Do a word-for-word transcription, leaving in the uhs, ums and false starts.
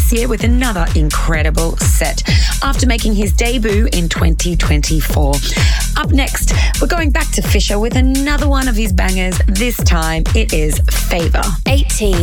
this year with another incredible set after making his debut in twenty twenty-four. Up next, we're going back to Fisher with another one of his bangers. This time it is Favour. eighteen.